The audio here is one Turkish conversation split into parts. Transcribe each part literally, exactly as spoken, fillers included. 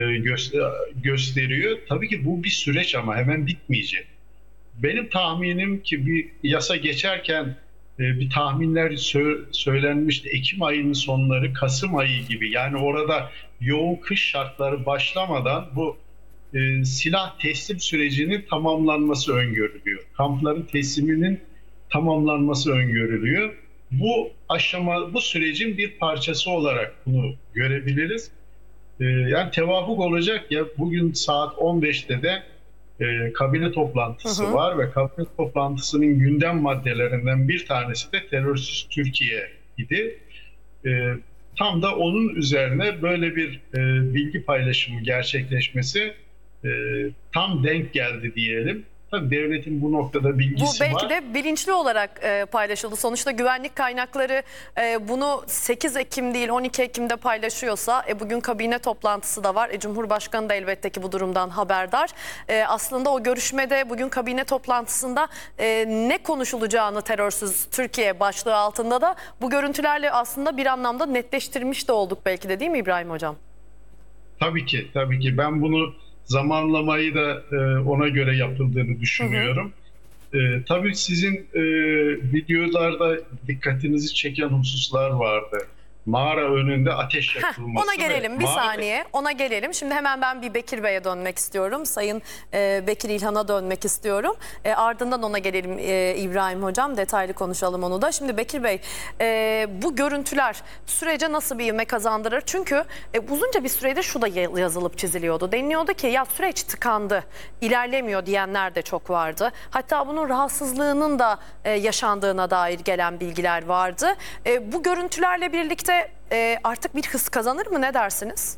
gösteriyor. Tabii ki bu bir süreç ama hemen bitmeyecek. Benim tahminim ki bir yasa geçerken bir tahminler söylenmişti. Ekim ayının sonları, Kasım ayı gibi. Yani orada yoğun kış şartları başlamadan bu e, silah teslim sürecinin tamamlanması öngörülüyor. Kampların tesliminin tamamlanması öngörülüyor. Bu aşama, bu sürecin bir parçası olarak bunu görebiliriz. E, yani tevafuk olacak ya, bugün saat on beşte de e, kabine toplantısı Hı hı. var ve kabine toplantısının gündem maddelerinden bir tanesi de terörsüz Türkiye idi. E, tam da onun üzerine böyle bir e, bilgi paylaşımı gerçekleşmesi e, tam denk geldi diyelim. Tabii devletin bu noktada Bu bilgisi belki var. de bilinçli olarak e, paylaşıldı. Sonuçta güvenlik kaynakları e, bunu sekiz Ekim değil on iki Ekim'de paylaşıyorsa e, bugün kabine toplantısı da var. E, Cumhurbaşkanı da elbette ki bu durumdan haberdar. E, aslında o görüşmede bugün kabine toplantısında e, ne konuşulacağını terörsüz Türkiye başlığı altında da bu görüntülerle aslında bir anlamda netleştirmiş de olduk belki de, değil mi İbrahim Hocam? Tabii ki, tabii ki. Ben bunu zamanlamayı da e, ona göre yapıldığını düşünüyorum. Hı hı. E, tabii sizin e, videolarda dikkatinizi çeken hususlar vardı. Mağara önünde ateş yakılması. Heh, ona gelelim bir mağara... saniye. Ona gelelim. Şimdi hemen ben bir Bekir Bey'e dönmek istiyorum. Sayın e, Bekir İlhan'a dönmek istiyorum. E, ardından ona gelelim e, İbrahim Hocam. Detaylı konuşalım onu da. Şimdi Bekir Bey, e, bu görüntüler sürece nasıl bir ivme kazandırır? Çünkü e, uzunca bir süredir şu da yazılıp çiziliyordu. Deniliyordu ki ya süreç tıkandı, ilerlemiyor diyenler de çok vardı. Hatta bunun rahatsızlığının da e, yaşandığına dair gelen bilgiler vardı. E, bu görüntülerle birlikte e, artık bir hız kazanır mı? Ne dersiniz?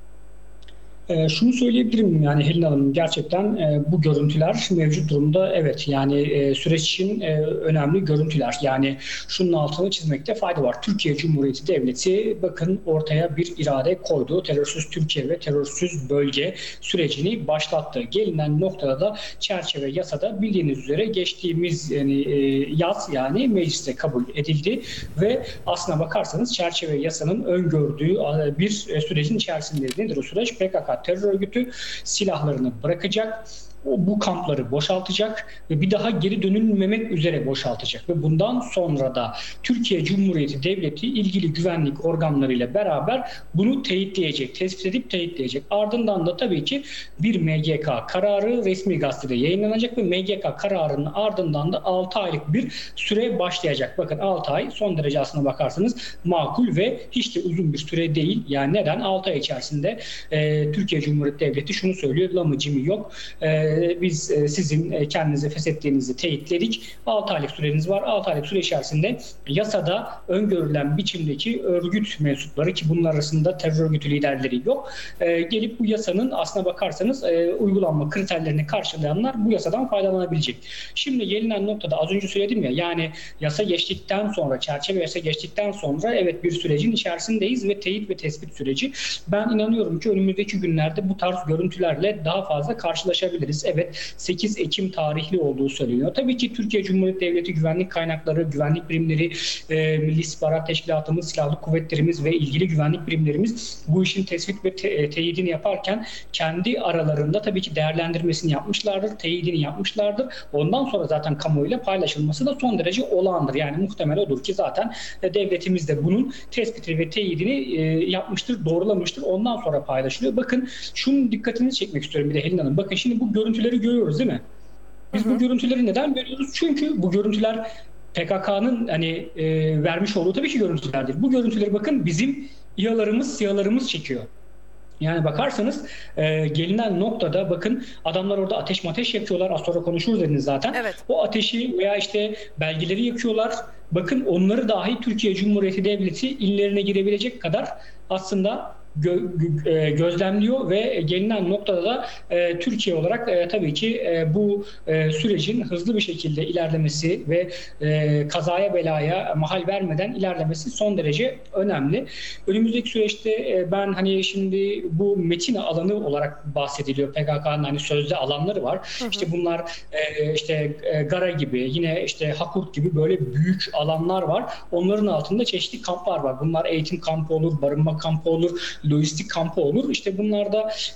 E, şunu söyleyebilirim yani Helin Hanım, gerçekten e, bu görüntüler mevcut durumda, evet yani e, süreç için e, önemli görüntüler. Yani şunun altını çizmekte fayda var. Türkiye Cumhuriyeti Devleti bakın ortaya bir irade koydu. Terörsüz Türkiye ve terörsüz bölge sürecini başlattı. Gelinen noktada da çerçeve yasada bildiğiniz üzere geçtiğimiz yani, e, yaz yani mecliste kabul edildi ve aslına bakarsanız çerçeve yasanın öngördüğü bir sürecin içerisinde. Nedir o süreç? P K K terör örgütü silahlarını bırakacak, o bu kampları boşaltacak ve bir daha geri dönülmemek üzere boşaltacak ve bundan sonra da Türkiye Cumhuriyeti Devleti ilgili güvenlik organlarıyla beraber bunu teyitleyecek, tespit edip teyitleyecek. Ardından da tabii ki bir M G K kararı resmi gazetede yayınlanacak ve M G K kararının ardından da altı aylık bir süre başlayacak. Bakın altı ay son derece aslına bakarsanız makul ve hiç de uzun bir süre değil. Yani neden? altı ay içerisinde e, Türkiye Cumhuriyeti Devleti şunu söylüyor: lamıcımı yok. E, Biz sizin kendinizi feshettiğinizi teyitledik. altı aylık süreniz var. altı aylık süre içerisinde yasada öngörülen biçimdeki örgüt mensupları, ki bunlar arasında terör örgütü liderleri yok, gelip bu yasanın aslına bakarsanız uygulanma kriterlerini karşılayanlar bu yasadan faydalanabilecek. Şimdi gelinen noktada az önce söyledim ya, yani yasa geçtikten sonra, çerçeve yasa geçtikten sonra evet bir sürecin içerisindeyiz ve teyit ve tespit süreci. Ben inanıyorum ki önümüzdeki günlerde bu tarz görüntülerle daha fazla karşılaşabiliriz. Evet, sekiz Ekim tarihli olduğu söyleniyor. Tabii ki Türkiye Cumhuriyeti Devleti güvenlik kaynakları, güvenlik birimleri, e, Milli İstihbarat Teşkilatımız, Silahlı Kuvvetlerimiz ve ilgili güvenlik birimlerimiz bu işin tespit ve te teyidini yaparken kendi aralarında tabii ki değerlendirmesini yapmışlardır, teyidini yapmışlardır. Ondan sonra zaten kamuoyuyla paylaşılması da son derece olağandır. Yani muhtemel odur ki zaten e, devletimiz de bunun tespiti ve teyidini e, yapmıştır, doğrulamıştır. Ondan sonra paylaşılıyor. Bakın şunun dikkatini çekmek istiyorum bir de Helin Hanım. Bakın şimdi bu görüntüleri görüyoruz değil mi? Biz hı hı. bu görüntüleri neden görüyoruz? Çünkü bu görüntüler P K K'nın hani e, vermiş olduğu tabii ki görüntülerdir. Bu görüntüleri bakın bizim İHA'larımız, SİHA'larımız çekiyor. Yani bakarsanız e, gelinen noktada bakın adamlar orada ateş mateş yakıyorlar. Az sonra konuşuruz dediniz zaten. Evet. O ateşi veya işte belgeleri yakıyorlar. Bakın onları dahi Türkiye Cumhuriyeti Devleti illerine girebilecek kadar aslında Gö gö gözlemliyor ve gelinen noktada da e, Türkiye olarak e, tabii ki e, bu e, sürecin hızlı bir şekilde ilerlemesi ve e, kazaya belaya mahal vermeden ilerlemesi son derece önemli. Önümüzdeki süreçte e, ben hani şimdi bu metin alanı olarak bahsediliyor. P K K'nın hani sözde alanları var. Hı hı. İşte bunlar e, işte e, Gara gibi, yine işte Hakurt gibi böyle büyük alanlar var. Onların altında çeşitli kamplar var. Bunlar eğitim kampı olur, barınma kampı olur, lojistik kampı olur. İşte bunlarda